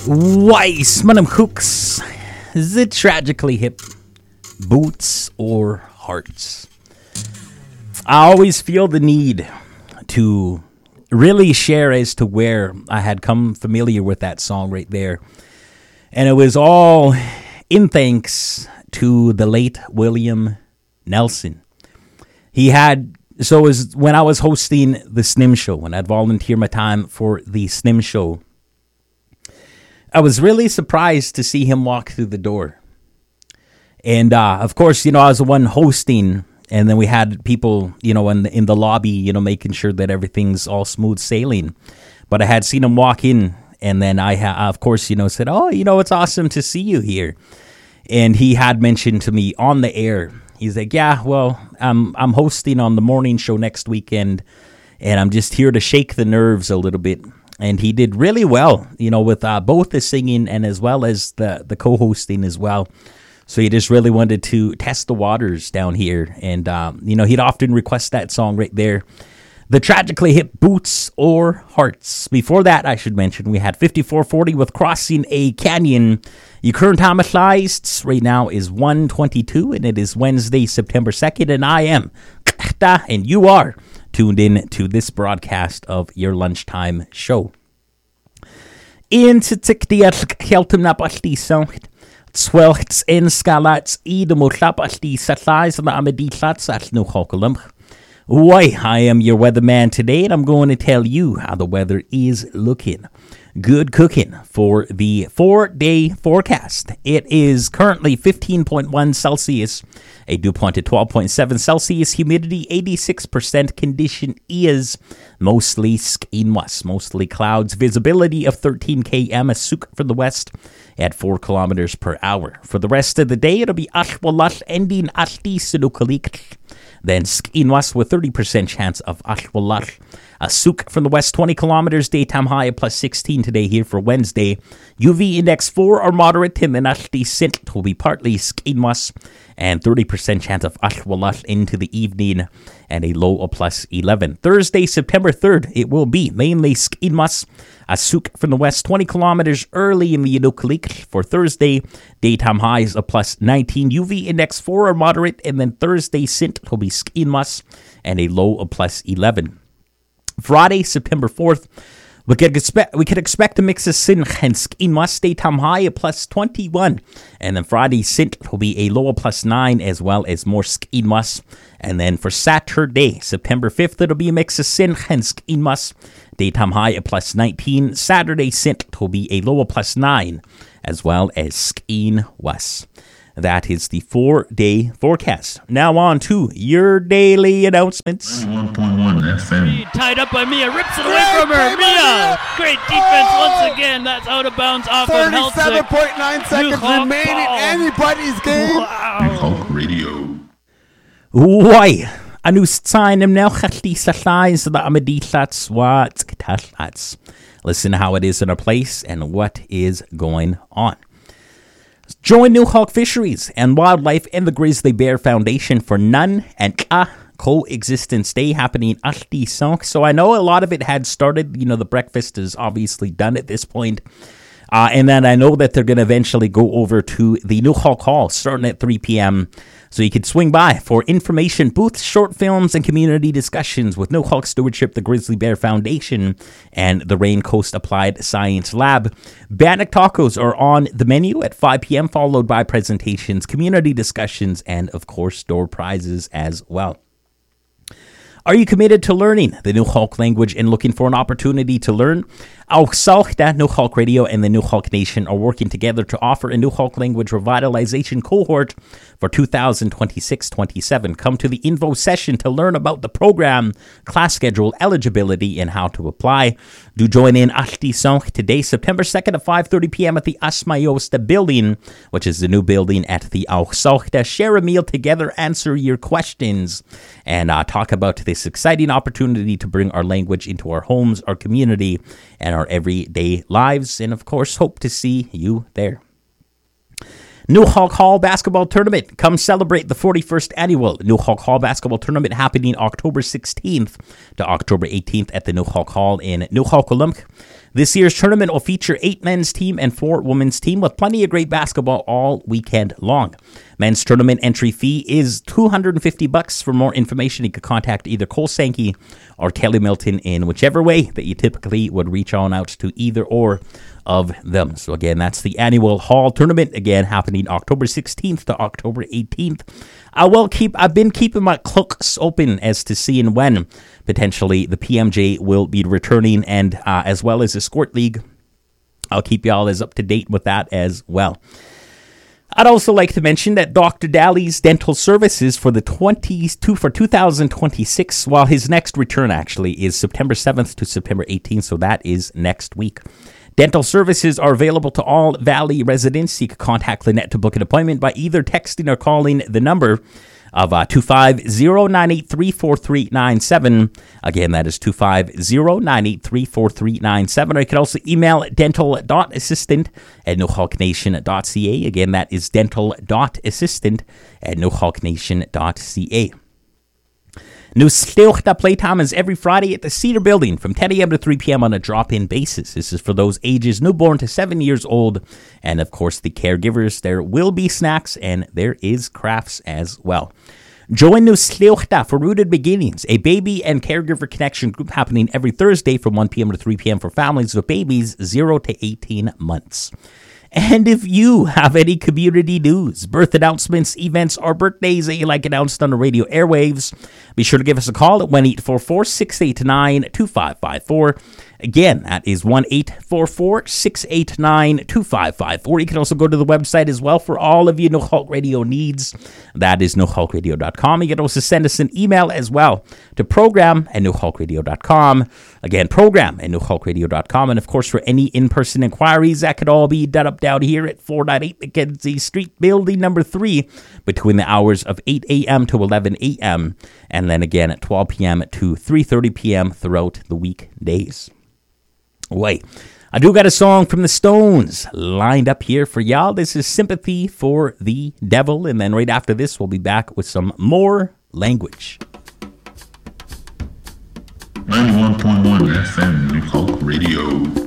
Weiss, Manam Hooks. Is it tragically hip? Boots or hearts? I always feel the need to really share as to where I had come familiar with that song right there. And it was all in thanks to the late William Nelson. He had, so it was when I was hosting the SNIM show, when I'd volunteer my time for the SNIM show, I was really surprised to see him walk through the door. And of course, I was the one hosting, and then we had people, in the lobby, making sure that everything's all smooth sailing. But I had seen him walk in, and then I, of course, said, "Oh, it's awesome to see you here." And he had mentioned to me on the air, he's like, "Yeah, well, I'm hosting on the morning show next weekend, and I'm just here to shake the nerves a little bit." And he did really well, with both the singing and as well as the co-hosting as well. So he just really wanted to test the waters down here. And, he'd often request that song right there. The tragically hip Boots or Hearts. Before that, I should mention, we had 5440 with Crossing a Canyon. Your current time right now is 1:22, and it is Wednesday, September 2nd. And I am, and you are tuned in to this broadcast of your lunchtime show. In Titikdiat Heltum Napasti Song, Swelts in Scalats, Edemotlapasti Satlais, and Amediclats at no Hokulum. Why, I am your weatherman today, and I'm going to tell you how the weather is looking. Good cooking for the 4-day forecast. It is currently 15.1 Celsius, a dew point at 12.7 Celsius, humidity 86%, condition is mostly skinwas, mostly clouds, visibility of 13 km, a souk from the west at 4 kilometers per hour. For the rest of the day, it'll be ashwalat ending ashti sinukalik. Then skinwas with 30% chance of ashwalat. A souk from the west, 20 kilometers, daytime high of plus 16 today here for Wednesday. UV index 4 or moderate, and then ashti sint will be partly skinwas and 30% chance of ashwalat into the evening and a low of plus 11. Thursday, September 3rd, it will be mainly skinwas. A souk from the west, 20 kilometers early in the Inukalik for Thursday. Daytime highs of plus 19. UV index 4 or moderate, and then Thursday, sint will be skinwas and a low of plus 11. Friday, September 4th, we could expect a mix of sin and skinwas, daytime high of plus 21. And then Friday, sint will be a low of plus 9 as well as more skinwas. And then for Saturday, September 5th, it'll be a mix of sin and skinwas, daytime high of plus 19. Saturday, sint will be a low of plus 9 as well as skinwas. That is the 4-day forecast. Now on to your daily announcements. 101.1 FM. Tied up by Mia, rips it away from her. Mia, great defense once again. That's out of bounds off of Heltzik. 37.9 seconds remaining. Anybody's game. Big Hulk Radio. Why? Anustain now khati satlais the amedithats what katlats. Listen how it is in a place and what is going on. Join New Hawk Fisheries and Wildlife and the Grizzly Bear Foundation for Nun and Ka Coexistence Day happening at the Sonk. So I know a lot of it had started. The breakfast is obviously done at this point. And then I know that they're going to eventually go over to the New Hawk Hall starting at 3 p.m. So you could swing by for information, booths, short films, and community discussions with New Hawk Stewardship, the Grizzly Bear Foundation, and the Rain Coast Applied Science Lab. Bannock tacos are on the menu at 5 p.m., followed by presentations, community discussions, and, of course, door prizes as well. Are you committed to learning the New Hawk language and looking for an opportunity to learn? Auch Salchta, New Hawk Radio, and the New Hawk Nation are working together to offer a New Hawk language revitalization cohort for 2026-27. Come to the info session to learn about the program, class schedule, eligibility, and how to apply. Do join in Ashti Sonch today, September 2nd at 5:30 p.m. at the Asmayosta building, which is the new building at the Auch Salchta. Share a meal together, answer your questions, and talk about this exciting opportunity to bring our language into our homes, our community, and our everyday lives, and of course hope to see you there. New Hulk Hall Basketball Tournament. Come celebrate the 41st annual New Hulk Hall Basketball Tournament happening October 16th to October 18th at the New Hulk Hall in New Hulk, This year's tournament will feature 8 men's team and 4 women's team with plenty of great basketball all weekend long. Men's tournament entry fee is $250. For more information, you can contact either Cole Sankey or Kelly Milton in whichever way that you typically would reach on out to either or of them. So again, that's the annual Hall tournament, again happening October 16th to October 18th. I've been keeping my clocks open as to seeing when potentially the PMJ will be returning, and as well as the Squirt League. I'll keep y'all as up to date with that as well. I'd also like to mention that Dr. Daly's Dental Services for 2026, while his next return actually is September 7th to September 18th, so that is next week. Dental services are available to all Valley residents. You can contact Lynette to book an appointment by either texting or calling the number of 250-983-4397. Again, that is 250-983-4397. Or you can also email dental.assistant@nohulknation.ca. Again, that is dental.assistant@nohulknation.ca. New Steelta playtime is every Friday at the Cedar Building from 10 a.m. to 3 p.m. on a drop-in basis. This is for those ages newborn to 7 years old, and of course the caregivers. There will be snacks, and there is crafts as well. Join New Steelta for Rooted Beginnings, a baby and caregiver connection group happening every Thursday from 1 p.m. to 3 p.m. for families with babies 0 to 18 months. And if you have any community news, birth announcements, events, or birthdays that you like announced on the radio airwaves, be sure to give us a call at 1-844-689-2554. Again, that is 1-844-689-2554. You can also go to the website as well for all of your No Hulk Radio needs. That is nohulkradio.com. You can also send us an email as well to program@nohulkradio.com. Again, program@nohulkradio.com. And of course, for any in-person inquiries, that could all be done up down here at 498 Mackenzie Street, building number 3, between the hours of 8 a.m. to 11 a.m. And then again at 12 p.m. to 3:30 p.m. throughout the weekdays. Wait, I do got a song from the Stones lined up here for y'all. This is Sympathy for the Devil. And then right after this, we'll be back with some more language. 91.1 FM New Hulk Radio.